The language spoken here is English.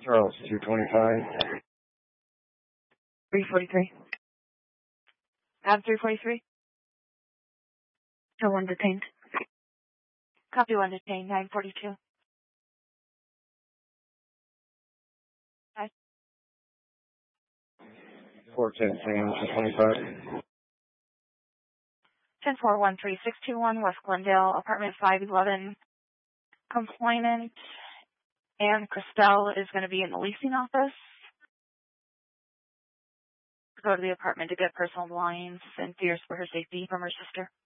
Charles, 225. 343. Ab 343. Still one detained. Copy 1 detained, 942. Hi. 410 Sam, 225. 10413-621 West Glendale, apartment 511. Complainant Ann Christelle is going to be in the leasing office. Go to the apartment to get personal belongings and fears for her safety from her sister.